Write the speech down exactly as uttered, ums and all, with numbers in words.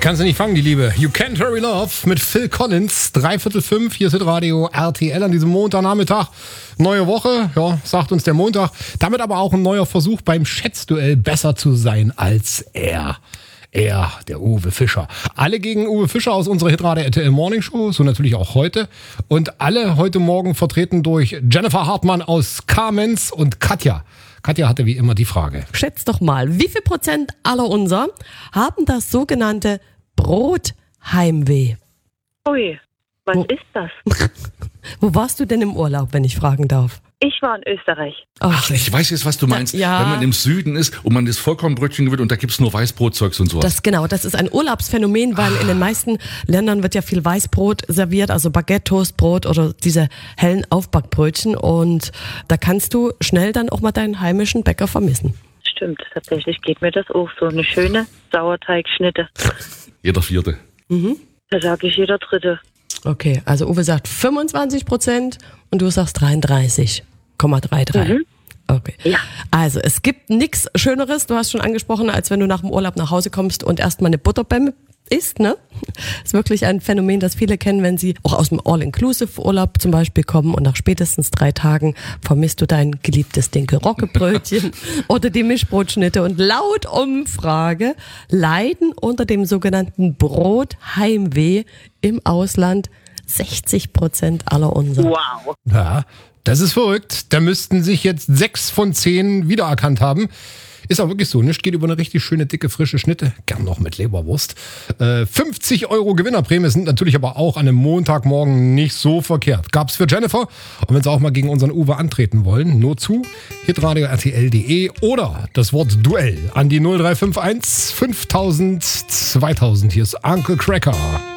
Kannst du nicht fangen, die Liebe. You Can't Hurry Love mit Phil Collins. Dreiviertel fünf, hier ist Radio R T L an diesem Montagnachmittag. Neue Woche, ja, sagt uns der Montag. Damit aber auch ein neuer Versuch beim Schätzduell besser zu sein als er. Er, der Uwe Fischer. Alle gegen Uwe Fischer aus unserer Hitradio R T L Morning Show, so natürlich auch heute. Und alle heute Morgen vertreten durch Jennifer Hartmann aus Kamenz und Katja. Katja hatte wie immer die Frage. Schätz doch mal, wie viel Prozent aller unser haben das sogenannte Brotheimweh? Ui, was Wo- ist das? Wo warst du denn im Urlaub, wenn ich fragen darf? Ich war in Österreich. Ach, ich weiß jetzt, was du meinst. Ja. Wenn man im Süden ist und man das Vollkornbrötchen gewinnt und da gibt's nur Weißbrotzeugs und sowas. Das genau, das ist ein Urlaubsphänomen, weil in den meisten Ländern wird ja viel Weißbrot serviert, also Baguette, Toastbrot oder diese hellen Aufbackbrötchen, und da kannst du schnell dann auch mal deinen heimischen Bäcker vermissen. Stimmt, tatsächlich geht mir das auch so. Eine schöne Sauerteigschnitte. Jeder Vierte. Da sage ich jeder Dritte. Okay, also Uwe sagt fünfundzwanzig Prozent und du sagst dreiunddreißig Komma dreiunddreißig. Okay. Ja. Also es gibt nichts Schöneres, du hast schon angesprochen, als wenn du nach dem Urlaub nach Hause kommst und erstmal eine Butterbämme isst, ne? Ist wirklich ein Phänomen, das viele kennen, wenn sie auch aus dem All-Inclusive-Urlaub zum Beispiel kommen und nach spätestens drei Tagen vermisst du dein geliebtes Dinkel-Rocke-Brötchen oder die Mischbrotschnitte, und laut Umfrage leiden unter dem sogenannten Brotheimweh im Ausland sechzig Prozent aller unserer. Wow. Ja, das ist verrückt. Da müssten sich jetzt sechs von zehn wiedererkannt haben. Ist auch wirklich so. Nichts geht über eine richtig schöne, dicke, frische Schnitte. Gern noch mit Leberwurst. Äh, fünfzig Euro Gewinnerprämie sind natürlich aber auch an einem Montagmorgen nicht so verkehrt. Gab's für Jennifer. Und wenn Sie auch mal gegen unseren Uwe antreten wollen, nur zu hitradio R T L Punkt de oder das Wort Duell an die null drei fünf eins fünftausend zweitausend. Hier ist Uncle Cracker.